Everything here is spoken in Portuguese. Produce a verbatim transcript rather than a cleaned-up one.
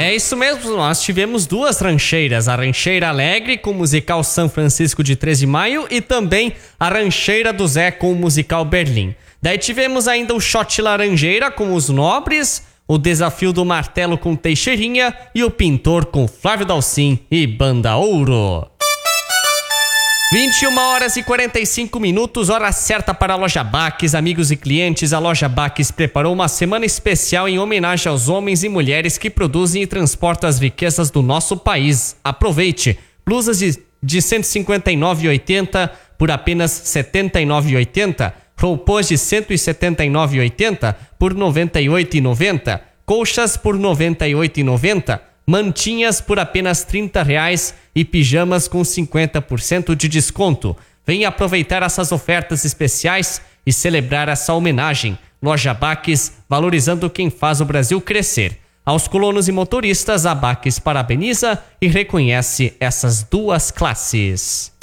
É isso mesmo, nós tivemos duas rancheiras, a Rancheira Alegre com o musical São Francisco de treze de maio e também a Rancheira do Zé com o musical Berlim. Daí tivemos ainda o Shot Laranjeira com os Nobres, o Desafio do Martelo com Teixeirinha e o Pintor com Flávio Dalcin e Banda Ouro. vinte e uma horas e quarenta e cinco minutos, hora certa para a Loja Baques. Amigos e clientes, a Loja Baques preparou uma semana especial em homenagem aos homens e mulheres que produzem e transportam as riquezas do nosso país. Aproveite! Blusas de, de cento e cinquenta e nove reais e oitenta centavos por apenas setenta e nove reais e oitenta centavos. Roupões de cento e setenta e nove reais e oitenta centavos por noventa e oito reais e noventa centavos. Colchas por noventa e oito reais e noventa centavos. Mantinhas por apenas trinta reais e pijamas com cinquenta por cento de desconto. Venha aproveitar essas ofertas especiais e celebrar essa homenagem. Loja Baques, valorizando quem faz o Brasil crescer. Aos colonos e motoristas, a Baques parabeniza e reconhece essas duas classes.